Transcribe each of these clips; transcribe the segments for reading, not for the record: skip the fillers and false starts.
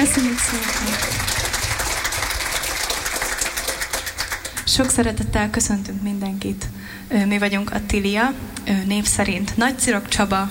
Köszönjük szépen! Sok szeretettel köszöntünk mindenkit. Mi vagyunk Attilia, név szerint Nagycirok Csaba,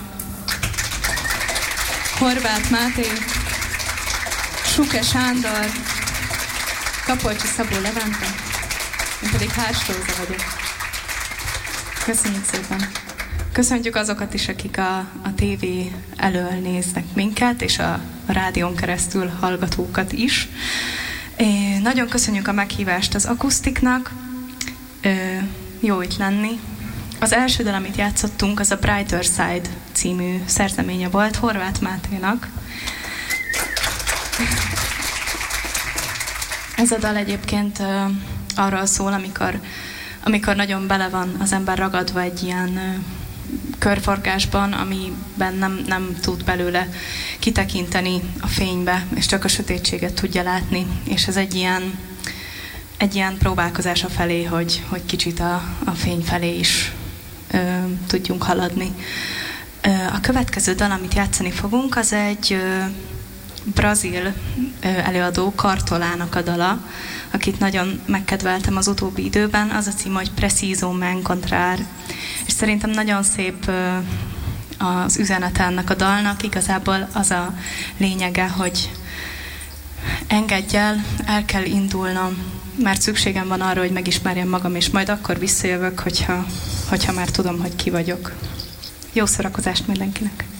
Horváth Máté, Suke Sándor, Kapolcsi Szabó Levente, én pedig Hárs Róza vagyok. Köszönjük szépen! Köszöntjük azokat is, akik a tévé elől néznek minket, és a rádión keresztül hallgatókat is. Nagyon köszönjük a meghívást az Akusztiknak. Jó itt lenni. Az első dal, amit játszottunk, az a Brighter Side című szerzeménye volt Horváth Máténak. Ez a dal egyébként arról szól, amikor nagyon bele van az ember ragadva egy ilyen körforgásban, amiben nem tud belőle kitekinteni a fénybe, és csak a sötétséget tudja látni. És ez egy ilyen próbálkozás a felé, hogy kicsit a fény felé is tudjunk haladni. A következő dal, amit játszani fogunk, az egy brazil előadó, Kartolának a dala, akit nagyon megkedveltem az utóbbi időben. Az a cím, hogy Preciso Me Encontrar. És szerintem nagyon szép az üzenete ennek a dalnak. Igazából az a lényege, hogy engedj el kell indulnom, mert szükségem van arra, hogy megismerjem magam, és majd akkor visszajövök, hogyha már tudom, hogy ki vagyok. Jó szórakozást mindenkinek!